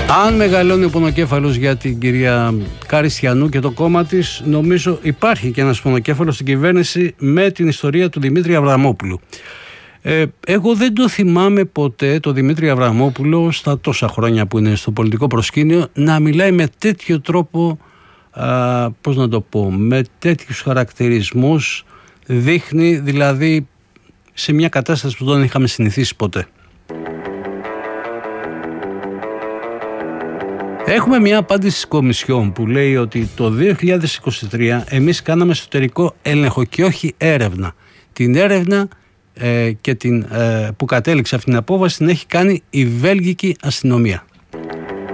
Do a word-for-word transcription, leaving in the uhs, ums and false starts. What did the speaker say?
Αν μεγαλώνει ο πονοκέφαλος για την κυρία Καριστιανού και το κόμμα της, νομίζω υπάρχει και ένας πονοκέφαλος στην κυβέρνηση με την ιστορία του Δημήτρη Αβραμόπουλου. Ε, εγώ δεν το θυμάμαι ποτέ το Δημήτρη Αβραμόπουλο στα τόσα χρόνια που είναι στο πολιτικό προσκήνιο να μιλάει με τέτοιο τρόπο, α, πώς να το πω, με τέτοιους χαρακτηρισμούς. Δείχνει δηλαδή σε μια κατάσταση που δεν είχαμε συνηθίσει ποτέ. Έχουμε μια απάντηση της Κομισιόν που λέει ότι το δύο χιλιάδες είκοσι τρία εμείς κάναμε εσωτερικό έλεγχο και όχι έρευνα. Την έρευνα ε, και την, ε, που κατέληξε αυτήν την απόφαση την έχει κάνει η βέλγικη αστυνομία.